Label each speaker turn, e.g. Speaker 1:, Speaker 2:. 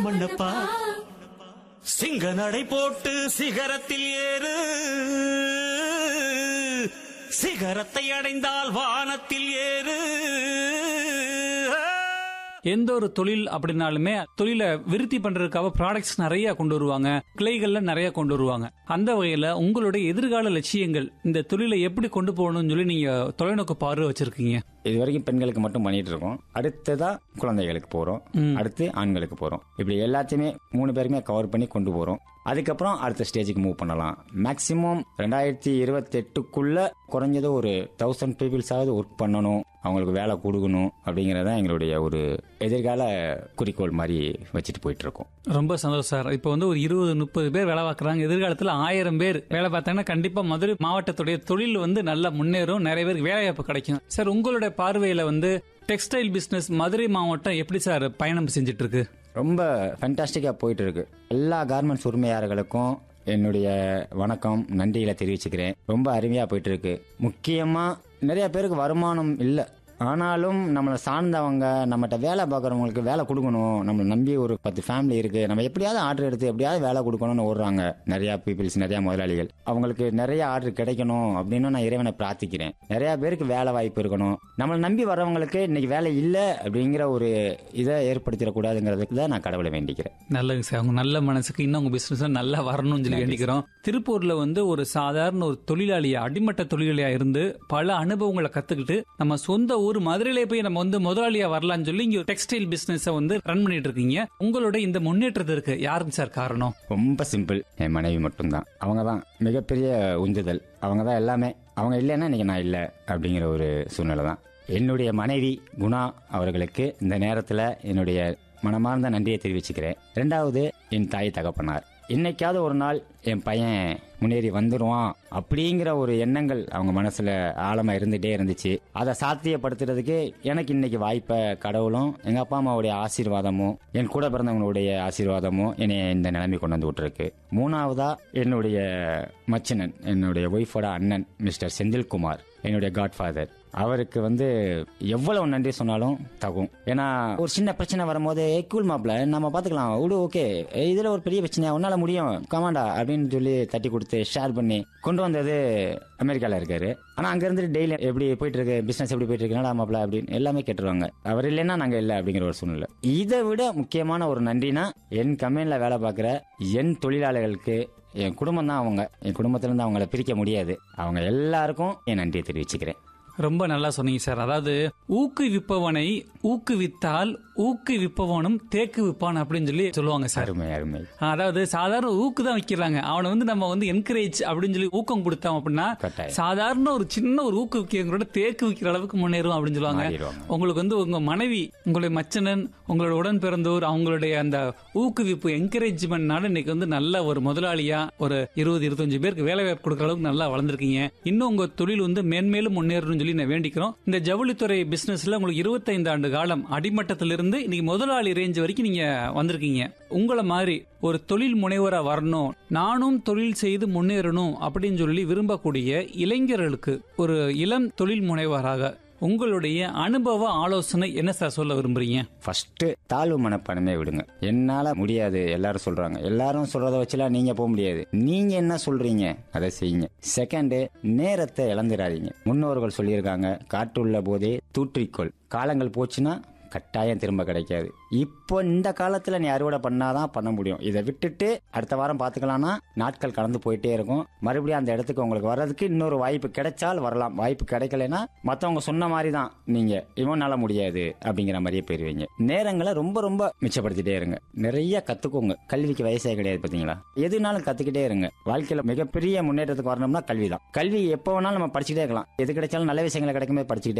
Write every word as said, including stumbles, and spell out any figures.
Speaker 1: மண்ணப்பா சிங்க நடை போட்டு சிகரத்தில் ஏறு, சிகரத்தை அடைந்தால் வானத்தில் ஏறு.
Speaker 2: எந்த ஒரு தொழில் அப்படின்னாலுமே தொழிலை விருத்தி பண்றதுக்காக ப்ராடக்ட்ஸ் நிறைய கொண்டு வருவாங்க, கிளைகள்ல நிறைய கொண்டு வருவாங்க. அந்த வகையில உங்களுடைய எதிர்கால லட்சியங்கள், இந்த தொழிலை எப்படி கொண்டு போகணும்னு சொல்லி நீங்க தொலைநோக்கு பார்வை வச்சிருக்கீங்க?
Speaker 3: இது வரைக்கும் பெண்களுக்கு மட்டும் பண்ணிட்டு இருக்கோம். அடுத்ததா குழந்தைகளுக்கு போறோம், அடுத்து ஆண்களுக்கு போறோம். இப்படி எல்லாத்தையுமே மூணு பேருமே கவர் பண்ணி கொண்டு போறோம். அதுக்கப்புறம் அடுத்த ஸ்டேஜுக்கு மூவ் பண்ணலாம். மேக்சிமம் ரெண்டாயிரத்தி இருபத்தி எட்டுக்குள்ள குறைஞ்சது ஒரு தௌசண்ட் பீப்புள்ஸாவது ஒர்க் பண்ணணும், அவங்களுக்கு வேலை கொடுக்கணும் அப்படிங்கறத எங்களுடைய ஒரு எதிர்கால குறிக்கோள் மாதிரி வச்சுட்டு போயிட்டு இருக்கோம்.
Speaker 2: ரொம்ப சந்தோஷம் சார். இப்போ வந்து ஒரு இருபது முப்பது பேர் வேலை பார்க்கறாங்க, எதிர்காலத்தில் ஆயிரம் பேர் வேலை பார்த்தாங்கன்னா கண்டிப்பா மதுரை மாவட்டத்துடைய தொழில் வந்து நல்லா முன்னேறும், நிறைய பேருக்கு வேலை வாய்ப்பு கிடைக்கும். சார், உங்களுடைய பார்வையில வந்து டெக்ஸ்டைல் பிசினஸ் மதுரை மாவட்டம் எப்படி சார் பயணம் செஞ்சுட்டு இருக்கு?
Speaker 3: ரொம்ப ஃபேண்டாஸ்டிக்கா போயிட்டு இருக்கு. எல்லா கார்மெண்ட்ஸ் உரிமையாளர்களுக்கும் என்னுடைய வணக்கம், நன்றிகளை தெரிவிச்சுக்கிறேன். ரொம்ப அருமையா போயிட்டு இருக்கு. முக்கியமா நிறைய பேருக்கு வருமானம் இல்லை, ஆனாலும் நம்மளை சார்ந்தவங்க, நம்மகிட்ட வேலை பார்க்குறவங்களுக்கு வேலை கொடுக்கணும், நம்மளை நம்பி ஒரு பத்து ஃபேமிலி இருக்கு, நம்ம எப்படியாவது ஆர்டர் எடுத்து எப்படியாவது வேலை கொடுக்கணும்னு ஓடுறாங்க நிறைய பீப்புள்ஸ், நிறைய முதலாளிகள். அவங்களுக்கு நிறைய ஆர்டர் கிடைக்கணும் அப்படின்னு நான் இறைவனை பிரார்த்திக்கிறேன். நிறைய பேருக்கு வேலை வாய்ப்பு இருக்கணும். நம்மளை நம்பி வர்றவங்களுக்கு இன்னைக்கு வேலை இல்லை அப்படிங்கிற ஒரு இதை ஏற்படுத்திடக்கூடாதுங்கிறதுக்கு தான் நான் கடவுளை வேண்டிக்கிறேன்.
Speaker 2: நல்லது சார், அவங்க நல்ல மனசுக்கு இன்னும் உங்க பிசினஸ் நல்லா வரணும்னு சொல்லி வேண்டிக்கிறோம். திருப்பூர்ல வந்து ஒரு சாதாரண ஒரு தொழிலாளியா, அடிமட்ட தொழிலாளியா இருந்து பல அனுபவங்களை கத்துக்கிட்டு நம்ம சொந்த ஊர் மதுரையிலே போய் நம்ம வந்து முதலாளியா வரலாம்னு சொல்லி இங்க டெக்ஸ்டைல் பிசினஸ் வந்து ரன் பண்ணிட்டு இருக்கீங்க. உங்களோட இந்த முன்னேற்றத்திற்கு யாருங்க சார் காரணம்?
Speaker 3: ரொம்ப சிம்பிள், என் மனைவி மட்டும்தான். அவங்க தான் மிகப்பெரிய உந்துதல், அவங்க தான் எல்லாமே. அவங்க இல்லைன்னா இன்னைக்கு நான் இல்லை அப்படிங்கிற ஒரு சூழ்நிலை தான். என்னுடைய மனைவி குணா அவர்களுக்கு இந்த நேரத்தில் என்னுடைய மனமார்ந்த நன்றியை தெரிவிச்சுக்கிறேன். ரெண்டாவது என் தாய் தகப்பனார். இன்னைக்காவது ஒரு நாள் என் பையன் முன்னேறி வந்துடுவான் அப்படிங்கிற ஒரு எண்ணங்கள் அவங்க மனசுல ஆழமா இருந்துட்டே இருந்துச்சு. அதை சாத்தியப்படுத்துறதுக்கு எனக்கு இன்னைக்கு வாய்ப்பை கடவுளும் எங்க அப்பா அம்மாவுடைய ஆசீர்வாதமும் என் கூட பிறந்தவங்களுடைய ஆசீர்வாதமும் என்னை இந்த நிலைமை கொண்டு வந்து விட்டுருக்கு. மூணாவதா என்னுடைய மச்சினன், என்னுடைய ஒய்ஃபோட அண்ணன் மிஸ்டர் செந்தில்குமார், என்னுடைய காட்ஃபாதர். அவருக்கு வந்து எவ்வளவு நன்றி சொன்னாலும் தகும். ஏன்னா ஒரு சின்ன பிரச்சனை வரும்போது கூல் மாப்ள நம்ம பாத்துக்கலாம் விடு, ஓகே இதுல ஒரு பெரிய பிரச்சனையா, உன்னால முடியும், கமாண்டா அப்படின்னு சொல்லி தட்டி கொடுத்து ஷேர் பண்ணி கொண்டு வந்தது. அமெரிக்கால இருக்காரு, ஆனா அங்க இருந்து டெய்லி எப்படி போயிட்டு இருக்கு, பிசினஸ் எப்படி போயிட்டு இருக்கு, மாப்ள அப்படின்னு எல்லாமே கேட்டுருவாங்க. அவர் இல்லைன்னா நாங்க இல்லை அப்படிங்கிற ஒரு சூழ்நிலை. இதை விட முக்கியமான ஒரு நன்றினா என் கம்பெனில வேலை பார்க்கிற என் தொழிலாளர்களுக்கு. என் குடும்பம் தான் அவங்க, என் குடும்பத்திலிருந்து அவங்கள பிரிக்க முடியாது. அவங்க எல்லாருக்கும் என் நன்றியை தெரிவிச்சுக்கிறேன்.
Speaker 2: ரொம்ப நல்லா சொன்னீங்க சார். அதாவது ஊக்குவிப்பவனை ஊக்குவித்தால் ஊக்குவிப்பவனும் தேக்கு விப்பான் அப்படின்னு சொல்லி சொல்லுவாங்க சார்.
Speaker 3: அருமை அருமை.
Speaker 2: அதாவது சாதாரண ஊக்கு தான் வைக்கிறாங்க, அவனை வந்து நம்ம வந்து என்கரேஜ் அப்படின்னு சொல்லி ஊக்கம் கொடுத்தோம் அப்படின்னா சாதாரண ஒரு சின்ன ஒரு ஊக்குவிக்கிறவங்களோட தேக்கு வைக்கிற அளவுக்கு முன்னேறும் அப்படின்னு சொல்லுவாங்க. உங்களுக்கு வந்து உங்க மனைவி, உங்களுடைய மச்சனன், உங்களோட உடன் பிறந்தோர், அவங்களுடைய அந்த ஊக்குவிப்பு என்கரேஜ்மெண்ட்னால இன்னைக்கு வந்து நல்ல ஒரு முதலாளியா ஒரு இருபது இருபத்தஞ்சு பேருக்கு வேலை வாய்ப்பு கொடுக்குற அளவுக்கு நல்லா வளர்ந்துருக்கீங்க. இன்னும் உங்க தொழில் வந்து மேன்மேலும் முன்னேறணும் சொல்லி நான் வேண்டிக்கிறோம். இந்த ஜவுளித்துறை பிசினஸ்ல உங்களுக்கு இருபத்தைந்து ஆண்டு காலம் அடிமட்டத்திலிருந்து இன்னைக்கு முதலாளி ரேஞ்ச் வரைக்கும் நீங்க வந்திருக்கீங்க. உங்களை மாதிரி ஒரு தொழில் முனைவரா வரணும், நானும் தொழில் செய்து முன்னேறணும் அப்படின்னு சொல்லி விரும்பக்கூடிய இளைஞர்களுக்கு ஒரு இளம் தொழில் முனைவராக உங்களுடைய அனுபவ ஆலோசனை என்ன சார் சொல்ல விரும்புறீங்க?
Speaker 3: ஃபர்ஸ்ட் தாழ்வு மனப்பான்மையை விடுங்க. என்னால முடியாது எல்லாரும் சொல்றாங்க, எல்லாரும் சொல்றத வச்சுலாம் நீங்க போக முடியாது, நீங்க என்ன சொல்றீங்க அதை செய்யுங்க. செகண்ட், நேரத்தை இழந்துடாதீங்க. முன்னோர்கள் சொல்லியிருக்காங்க, காற்றுள்ள போதே தூற்றிக்கொள், காலங்கள் போச்சுன்னா கட்டாயம் திரும்ப கிடைக்காது. இப்போ இந்த காலத்துல நீ அறுவடை பண்ணாதான் பண்ண முடியும். இதை விட்டுட்டு அடுத்த வாரம் பாத்துக்கலாம்னா நாட்கள் கடந்து போயிட்டே இருக்கும். மறுபடியும் அந்த இடத்துக்கு உங்களுக்கு வர்றதுக்கு இன்னொரு வாய்ப்பு கிடைச்சால் வரலாம், வாய்ப்பு கிடைக்கலன்னா மத்தவங்க சொன்ன மாதிரி தான் நீங்க இவனால முடியாது அப்படிங்கிற மாதிரியே போயிருவீங்க. நேரங்களை ரொம்ப ரொம்ப மிச்சப்படுத்திட்டே இருங்க. நிறைய கத்துக்கோங்க. கல்விக்கு வயசே கிடையாது பாத்தீங்களா, எதுனாலும் கத்துக்கிட்டே இருங்க. வாழ்க்கையில மிகப்பெரிய முன்னேற்றத்துக்கு வரணும்னா கல்வி தான். கல்வி எப்போ வேணாலும் நம்ம படிச்சுட்டே இருக்கலாம். எது கிடைச்சாலும் நல்ல விஷயங்களை கிடைக்குமே படிச்சுக்கிட்டே